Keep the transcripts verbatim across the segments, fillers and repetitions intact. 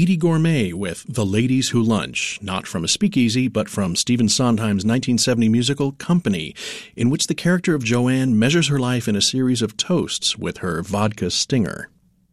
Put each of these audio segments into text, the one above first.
Edie Gourmet with The Ladies Who Lunch, not from a speakeasy, but from Stephen Sondheim's nineteen seventy musical Company, in which the character of Joanne measures her life in a series of toasts with her vodka stinger.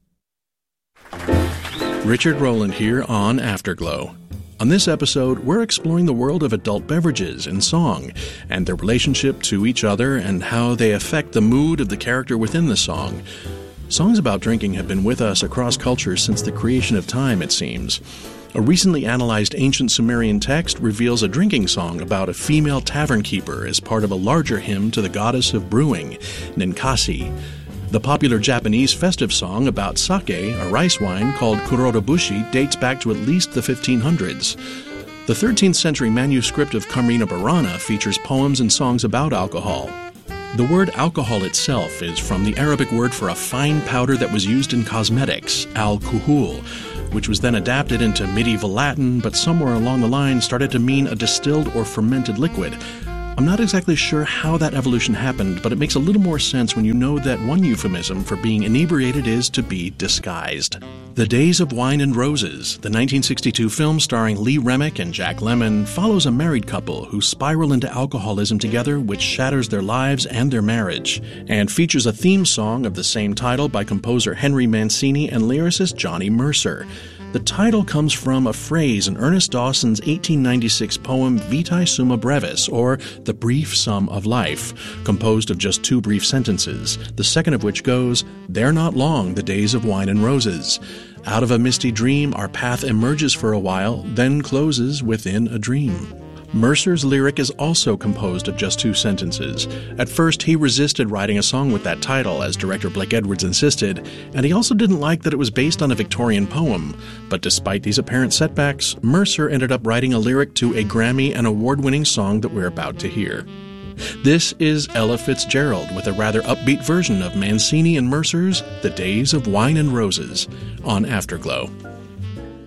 Richard Rowland here on Afterglow. On this episode, we're exploring the world of adult beverages and song, and their relationship to each other and how they affect the mood of the character within the song. Songs about drinking have been with us across cultures since the creation of time, it seems. A recently analyzed ancient Sumerian text reveals a drinking song about a female tavern keeper as part of a larger hymn to the goddess of brewing, Ninkasi. The popular Japanese festive song about sake, a rice wine called Kurodabushi, dates back to at least the fifteen hundreds. The thirteenth century manuscript of Karmina Burana features poems and songs about alcohol. The word alcohol itself is from the Arabic word for a fine powder that was used in cosmetics, al-kuhul, which was then adapted into medieval Latin, but somewhere along the line started to mean a distilled or fermented liquid. I'm not exactly sure how that evolution happened, but it makes a little more sense when you know that one euphemism for being inebriated is to be disguised. The Days of Wine and Roses, the nineteen sixty-two film starring Lee Remick and Jack Lemmon, follows a married couple who spiral into alcoholism together, which shatters their lives and their marriage, and features a theme song of the same title by composer Henry Mancini and lyricist Johnny Mercer. The title comes from a phrase in Ernest Dawson's eighteen ninety-six poem Vitae Summa Brevis, or The Brief Sum of Life, composed of just two brief sentences, the second of which goes, "They're not long, the days of wine and roses. Out of a misty dream our path emerges for a while, then closes within a dream." Mercer's lyric is also composed of just two sentences. At first, he resisted writing a song with that title, as director Blake Edwards insisted, and he also didn't like that it was based on a Victorian poem. But despite these apparent setbacks, Mercer ended up writing a lyric to a Grammy and award-winning song that we're about to hear. This is Ella Fitzgerald with a rather upbeat version of Mancini and Mercer's The Days of Wine and Roses on Afterglow.